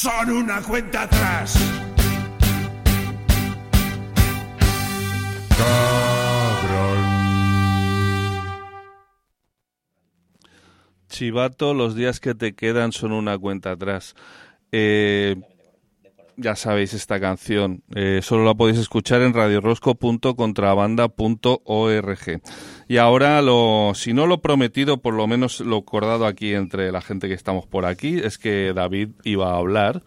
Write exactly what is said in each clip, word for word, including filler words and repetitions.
son una cuenta atrás. Chivato, los días que te quedan son una cuenta atrás. Eh, ya sabéis esta canción. Eh, solo la podéis escuchar en radiorosco punto contrabanda punto org. Y ahora, lo, si no lo prometido, por lo menos lo acordado aquí entre la gente que estamos por aquí, es que David iba a hablar.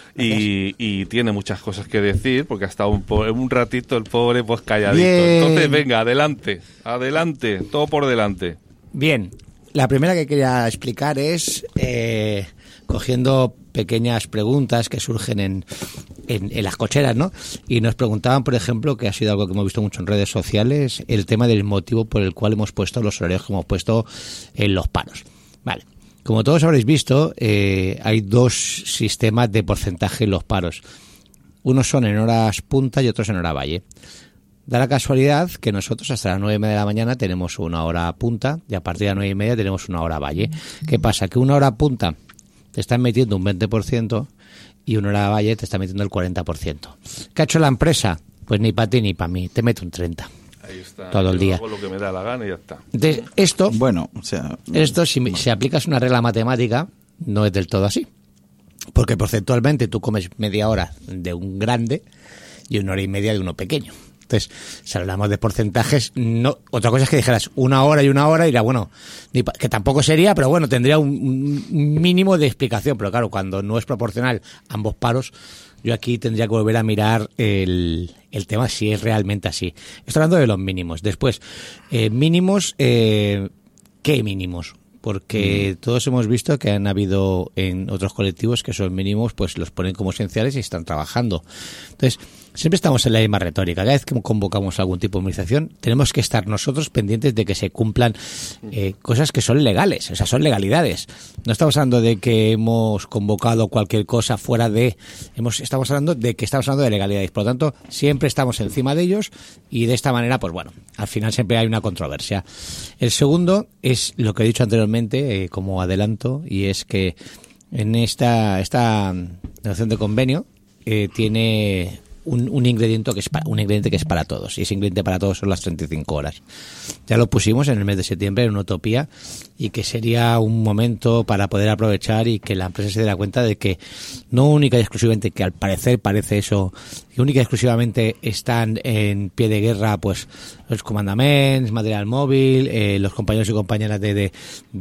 Y, y tiene muchas cosas que decir, porque ha estado un, un ratito el pobre pues calladito. Bien. Entonces, venga, adelante, adelante, todo por delante. Bien. La primera que quería explicar es, eh, cogiendo pequeñas preguntas que surgen en, en, en las cocheras, ¿no? Y nos preguntaban, por ejemplo, que ha sido algo que hemos visto mucho en redes sociales, el tema del motivo por el cual hemos puesto los horarios que hemos puesto en los paros. Vale. Como todos habréis visto, eh, hay dos sistemas de porcentaje en los paros. Unos son en horas punta y otros en hora valle. Da la casualidad que nosotros hasta las nueve y media de la mañana tenemos una hora punta y a partir de las nueve y media tenemos una hora valle. ¿Qué pasa? Que una hora punta te están metiendo un veinte por ciento y una hora valle te está metiendo el cuarenta por ciento. ¿Qué ha hecho la empresa? Pues ni para ti ni para mí, te mete un treinta por ciento. Ahí está. Todo el día. Hago lo que me da la gana y ya está. Entonces, esto, Bueno, o sea... esto si, si aplicas una regla matemática, no es del todo así. Porque porcentualmente tú comes media hora de un grande y una hora y media de uno pequeño. Entonces, si hablamos de porcentajes, no, otra cosa es que dijeras una hora y una hora, y era bueno, ni pa, que tampoco sería, pero bueno, tendría un, un mínimo de explicación. Pero claro, cuando no es proporcional ambos paros, yo aquí tendría que volver a mirar el, el tema si es realmente así. Estoy hablando de los mínimos. Después, eh, mínimos, eh, ¿qué mínimos? Porque mm. todos hemos visto que han habido en otros colectivos que esos mínimos pues los ponen como esenciales y están trabajando. Entonces, siempre estamos en la misma retórica. Cada vez que convocamos algún tipo de movilización, tenemos que estar nosotros pendientes de que se cumplan eh, cosas que son legales, o sea, son legalidades. No estamos hablando de que hemos convocado cualquier cosa fuera de... hemos Estamos hablando de que estamos hablando de legalidades. Por lo tanto, siempre estamos encima de ellos y de esta manera, pues bueno, al final siempre hay una controversia. El segundo es lo que he dicho anteriormente, eh, como adelanto, y es que en esta, esta negociación de convenio eh, tiene... Un, un ingrediente que es para, un ingrediente que es para todos, y ese ingrediente para todos son las treinta y cinco horas. Ya lo pusimos en el mes de septiembre en Utopía, y que sería un momento para poder aprovechar y que la empresa se diera cuenta de que no única y exclusivamente, que al parecer parece eso, y única y exclusivamente están en pie de guerra pues los comandaments, material móvil, eh, los compañeros y compañeras de, de,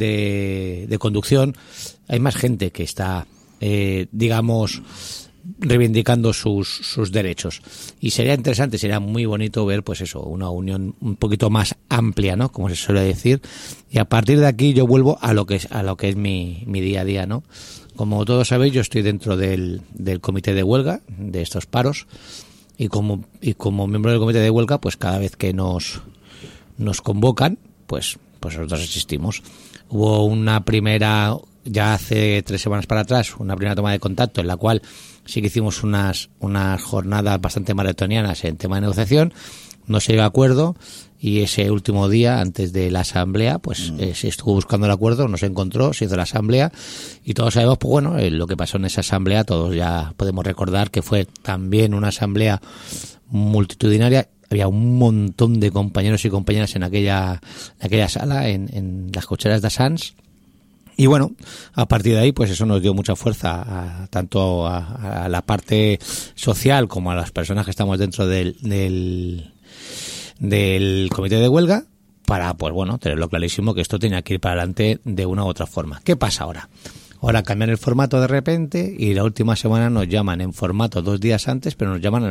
de, de conducción. Hay más gente que está, eh, digamos, reivindicando sus sus derechos, y sería interesante, sería muy bonito ver pues eso, una unión un poquito más amplia, ¿no? Como se suele decir, y a partir de aquí yo vuelvo a lo que es a lo que es mi, mi día a día, ¿no? Como todos sabéis, yo estoy dentro del, del comité de huelga de estos paros, y como y como miembro del comité de huelga, pues cada vez que nos nos convocan, pues pues nosotros asistimos. Hubo una primera, ya hace tres semanas para atrás, una primera toma de contacto en la cual sí que hicimos unas unas jornadas bastante maratonianas en tema de negociación. No se llegó a acuerdo, y ese último día, antes de la asamblea, pues mm. eh, se estuvo buscando el acuerdo, no se encontró, se hizo la asamblea, y todos sabemos, pues bueno, eh, lo que pasó en esa asamblea. Todos ya podemos recordar que fue también una asamblea multitudinaria. Había un montón de compañeros y compañeras en aquella en aquella sala, en, en las cocheras de Sants. Y bueno, a partir de ahí, pues eso nos dio mucha fuerza, a, tanto a, a la parte social como a las personas que estamos dentro del, del, del comité de huelga, para, pues bueno, tenerlo clarísimo que esto tenía que ir para adelante de una u otra forma. ¿Qué pasa ahora? Ahora cambian el formato de repente, y la última semana nos llaman en formato dos días antes, pero nos llaman